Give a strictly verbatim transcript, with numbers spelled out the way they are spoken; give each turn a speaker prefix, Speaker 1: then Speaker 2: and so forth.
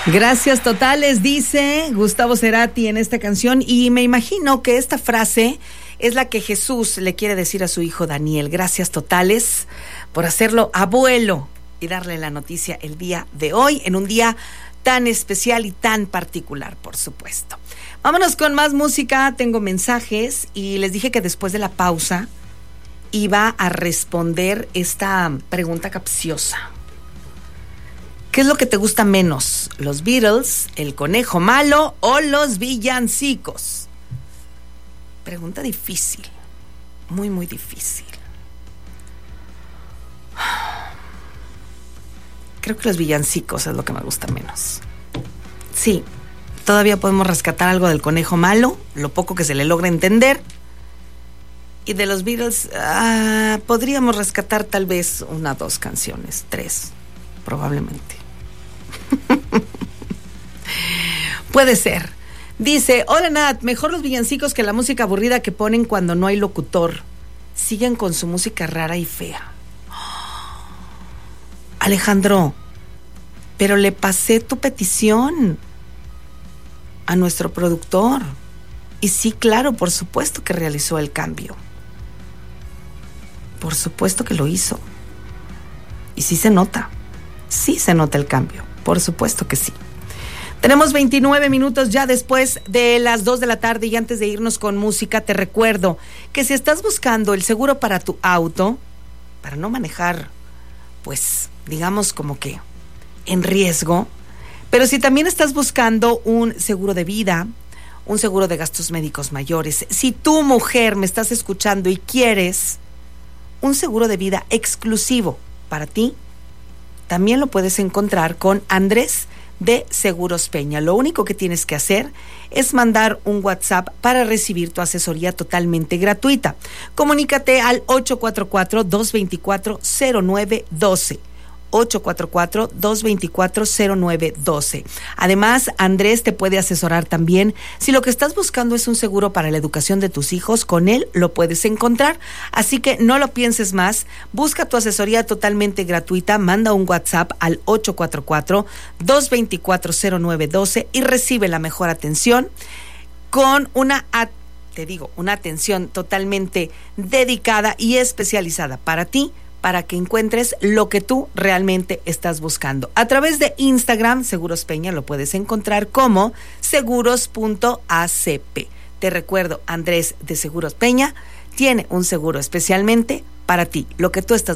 Speaker 1: Gracias totales, dice Gustavo Cerati en esta canción, y me imagino que esta frase es la que Jesús le quiere decir a su hijo Daniel. Gracias totales por hacerlo abuelo y darle la noticia el día de hoy, en un día tan especial y tan particular, por supuesto. Vámonos con más música, tengo mensajes y les dije que después de la pausa iba a responder esta pregunta capciosa. ¿Qué es lo que te gusta menos? ¿Los Beatles, el conejo malo o los villancicos? Pregunta difícil, muy, muy difícil. Creo que los villancicos es lo que me gusta menos. Sí, todavía podemos rescatar algo del conejo malo, lo poco que se le logra entender. Y de los Beatles, ah, podríamos rescatar tal vez una, dos canciones, tres, probablemente. Puede ser. Dice, hola Nat, mejor los villancicos que la música aburrida que ponen cuando no hay locutor. Siguen con su música rara y fea. Alejandro, pero le pasé tu petición a nuestro productor. Y sí, claro, por supuesto que realizó el cambio. Por supuesto que lo hizo. Y sí se nota. Sí se nota el cambio. Por supuesto que sí. Tenemos veintinueve minutos ya después de las dos de la tarde, y antes de irnos con música te recuerdo que si estás buscando el seguro para tu auto, para no manejar, pues digamos como que en riesgo, pero si también estás buscando un seguro de vida, un seguro de gastos médicos mayores, si tú, mujer, me estás escuchando y quieres un seguro de vida exclusivo para ti, también lo puedes encontrar con Andrés de Seguros Peña. Lo único que tienes que hacer es mandar un WhatsApp para recibir tu asesoría totalmente gratuita. Comunícate al ocho cuatro cuatro, dos dos cuatro, cero nueve uno dos. ocho cuatro cuatro, dos dos cuatro, cero nueve uno dos. Además, Andrés te puede asesorar también si lo que estás buscando es un seguro para la educación de tus hijos. Con él lo puedes encontrar, así que no lo pienses más, busca tu asesoría totalmente gratuita, manda un WhatsApp al ocho cuatro cuatro, dos dos cuatro, cero nueve uno dos y recibe la mejor atención con una te digo, una atención totalmente dedicada y especializada para ti, para que encuentres lo que tú realmente estás buscando. A través de Instagram, Seguros Peña, lo puedes encontrar como seguros punto a c p. Te recuerdo, Andrés de Seguros Peña tiene un seguro especialmente para ti, lo que tú estás